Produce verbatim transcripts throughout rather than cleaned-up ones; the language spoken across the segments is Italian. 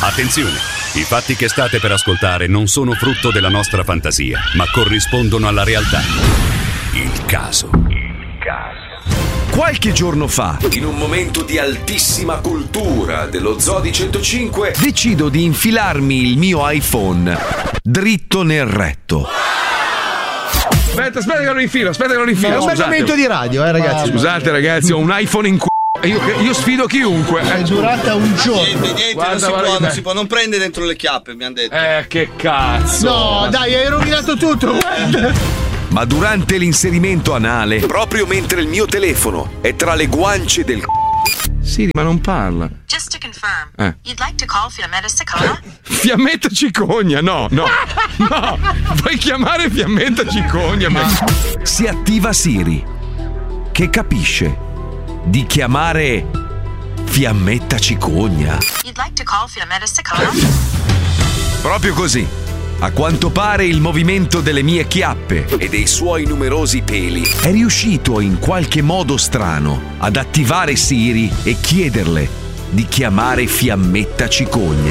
Attenzione! I fatti che state per ascoltare non sono frutto della nostra fantasia, ma corrispondono alla realtà. Il caso. Il caso. Qualche giorno fa, in un momento di altissima cultura dello Zoo di centocinque, decido di infilarmi il mio iPhone dritto nel retto. Aspetta, aspetta che lo infilo, aspetta che lo infilo. È un bel momento di radio, eh ragazzi. Scusate ragazzi, ho un iPhone in c***o. Io, io sfido chiunque. È durata un giorno. Niente, niente, Guarda, non, si guarda, può, guarda. non si può, non prende dentro le chiappe, mi hanno detto. Eh, che cazzo. No, dai, hai rovinato tutto. Ma durante l'inserimento anale, proprio mentre il mio telefono è tra le guance del c***o. Sì, ma non parla. Just to confirm, Eh. you'd like to call Fiammetta Cicogna? Fiammetta Cicogna, no, no, no. Vuoi chiamare Fiammetta Cicogna? Si attiva Siri, che capisce di chiamare Fiammetta Cicogna. You'd like to call Fiammetta Cicogna? Proprio così. A quanto pare il movimento delle mie chiappe e dei suoi numerosi peli è riuscito in qualche modo strano ad attivare Siri e chiederle di chiamare Fiammetta Cicogna.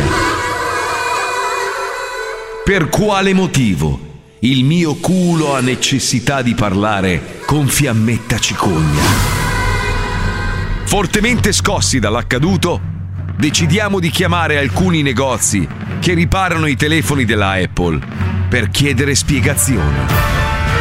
Per quale motivo il mio culo ha necessità di parlare con Fiammetta Cicogna? Fortemente scossi dall'accaduto, decidiamo di chiamare alcuni negozi che riparano i telefoni della Apple per chiedere spiegazioni.